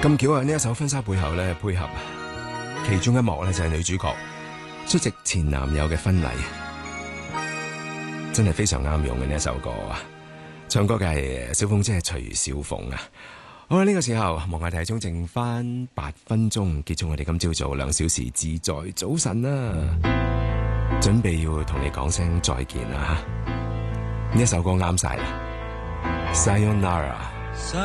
咁巧啊！呢一首婚紗背後咧，配合其中一幕咧，就係女主角出席前男友嘅婚禮，真係非常啱用嘅呢一首歌啊！唱歌嘅係小鳳姐，係徐小鳳啊！好啦，呢個時候望下睇鐘，剩翻8分鐘，結束我哋今朝早2小時自在早晨啦，準備要同你講聲再見啦！呢一首歌啱晒啦，Sayonara。